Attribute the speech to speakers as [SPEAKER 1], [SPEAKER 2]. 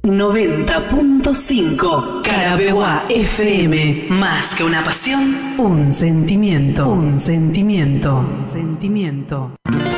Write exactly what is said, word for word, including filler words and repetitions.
[SPEAKER 1] noventa punto cinco Carabeguá F M. Más que una pasión, un sentimiento. Un sentimiento. Un sentimiento.